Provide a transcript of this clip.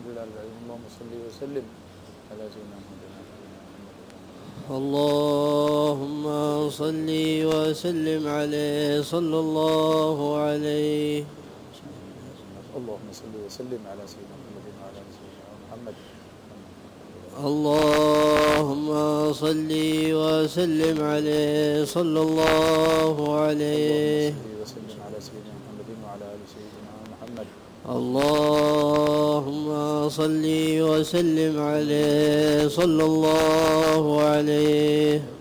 اللهم صل وسلم على سيدنا محمد. اللهم صل وسلم عليه صلى الله عليه. اللهم صل وسلم على سيدنا محمد وعلى آل سيدنا محمد. اللهم صل وسلم عليه صلى الله عليه. اللهم صل وسلم على سيدنا محمد وعلى آل سيدنا محمد. اللهم صل وسلم عليه صلى الله عليه.